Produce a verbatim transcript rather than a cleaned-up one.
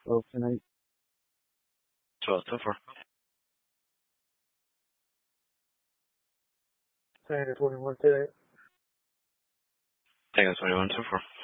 Well, tonight. twelve two four. Tango twenty-one today. Tango twenty-one two four.